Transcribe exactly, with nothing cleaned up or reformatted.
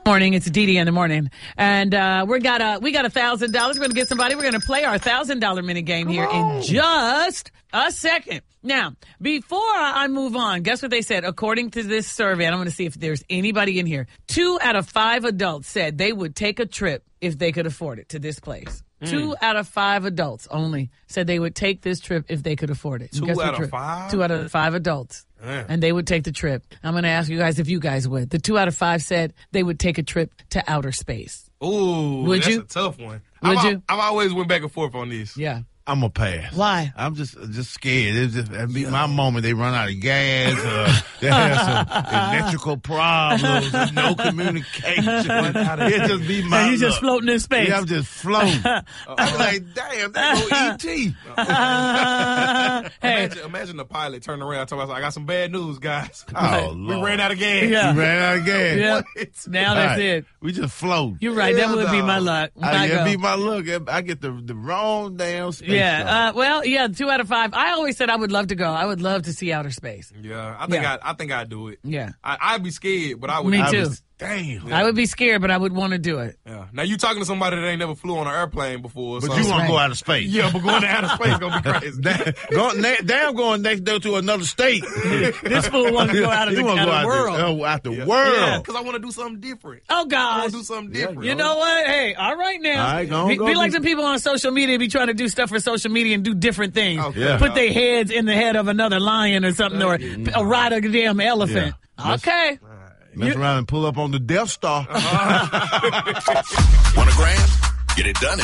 Morning, it's Dee Dee in the morning, and uh, we got a we got a thousand dollars. We're gonna get somebody. We're gonna play our thousand dollar minute game here in just a second. Now, before I move on, guess what they said? According to this survey, and I'm gonna see if there's anybody in here. Two out of five adults said they would take a trip if they could afford it to this place. Mm. Two out of five adults only said they would take this trip if they could afford it. Two out of five? Two out of five adults. Man. And they would take the trip. I'm going to ask you guys if you guys would. The two out of five said they would take a trip to outer space. Ooh, would that's you? a tough one. Would I've, you? I've always went back and forth on this. Yeah. I'm a pass. Why? I'm just just scared. It's just it'd be my moment. They run out of gas. Uh, they have some electrical problems. No communication. It just be my. And you just luck. floating in space. Yeah, I'm just floating. I'm like, damn, that go E T. Hey. Imagine, imagine the pilot turning around and talking about, I got some bad news, guys. Oh, we Lord. ran out of gas. Yeah. We ran out of gas. Yeah. What? Now that's Right. it. We just float. You're right. That Hell would be no. my luck. I, My it'd go. be my luck. I get the the wrong damn space. Yeah. Uh, well, yeah. Two out of five. I always said I would love to go. I would love to see outer space. Yeah, I think Yeah. I, I think I'd do it. Yeah. I, I'd be scared, but I would. Me I'd too. Be, Damn. I would be scared, but I would want to do it. yeah. Now you talking to somebody that ain't never flew on an airplane before. But so you want right. to go out of space. Yeah, but going to outer space gonna be crazy. Damn, go, na- damn going next door to another state. This fool wants to go out of the, You wanna out go of out the world. The, uh, out the Yeah. world. Yeah, because I want to do something different. Oh, I want gosh. to do something different. You know what? Hey, all right now. All right, go on, be, go be do- like the people on social media be trying to do stuff for social media and do different things. Okay. Yeah. Put their heads in the head of another lion or something, or a ride a damn elephant. Yeah. Okay. Mess around and pull up on the Death Star. Want a grand? Get it done.